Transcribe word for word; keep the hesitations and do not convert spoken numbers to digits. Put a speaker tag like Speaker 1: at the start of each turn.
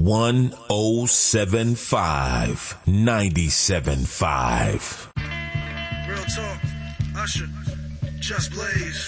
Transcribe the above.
Speaker 1: one oh seven five, ninety-seven point five.
Speaker 2: Real talk, Usher, Just Blaze.